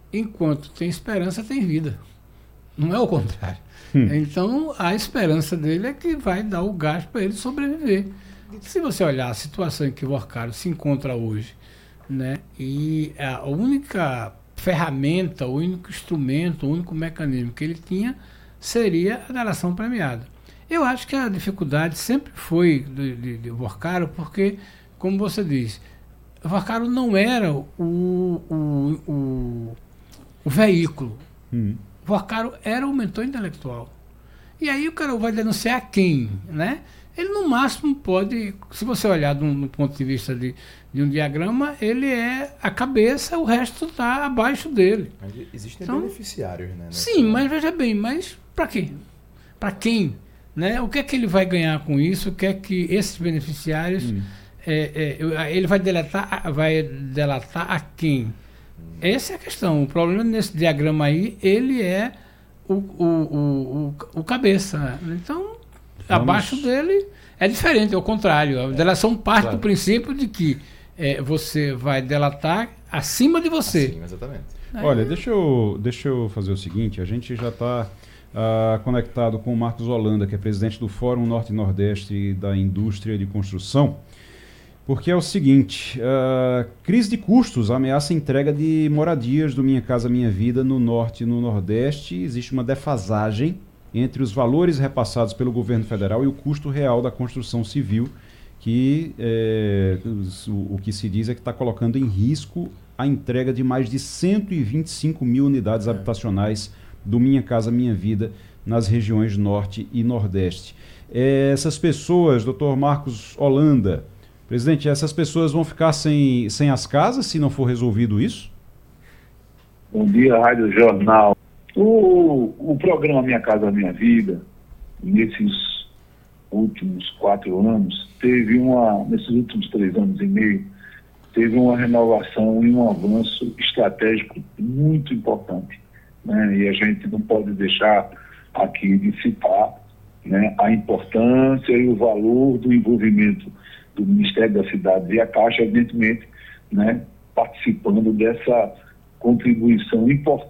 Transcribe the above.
enquanto tem esperança, tem vida. Não é o contrário. Então, a esperança dele é que vai dar o gás para ele sobreviver. Se você olhar a situação em que o Worcaro se encontra hoje, né, e a única ferramenta, o único instrumento, o único mecanismo que ele tinha seria a delação premiada. Eu acho que a dificuldade sempre foi de Worcaro, porque, como você diz, o Worcaro não era o veículo. O Worcaro era o mentor intelectual. E aí o cara vai denunciar quem, né? Ele no máximo pode, se você olhar no ponto de vista de um diagrama, ele é a cabeça, o resto está abaixo dele. Mas existem beneficiários, né? Sim, mas veja bem, mas para quê? Para quem? Né? O que é que ele vai ganhar com isso? O que é que esses beneficiários... ele vai delatar a quem? Essa é a questão. O problema nesse diagrama aí, ele é o cabeça. Então, abaixo dele é diferente, é o contrário. A delação parte do princípio de que você vai delatar acima de você. Sim, exatamente. Olha, deixa eu fazer o seguinte, a gente já está conectado com o Marcos Holanda, que é presidente do Fórum Norte e Nordeste da Indústria de Construção, porque é o seguinte, crise de custos ameaça a entrega de moradias do Minha Casa Minha Vida no Norte e no Nordeste. Existe uma defasagem entre os valores repassados pelo governo federal e o custo real da construção civil, que o que se diz é que está colocando em risco a entrega de mais de 125 mil unidades habitacionais do Minha Casa Minha Vida nas regiões Norte e Nordeste. Essas pessoas, doutor Marcos Holanda, presidente, essas pessoas vão ficar sem as casas se não for resolvido isso? Bom dia, Rádio Jornal. O programa Minha Casa Minha Vida, nesses últimos 4 anos, nesses últimos 3 anos e meio, teve uma renovação e um avanço estratégico muito importante, né? E a gente não pode deixar aqui de citar, né, a importância e o valor do envolvimento do Ministério das Cidades e a Caixa, evidentemente, né, participando dessa contribuição importante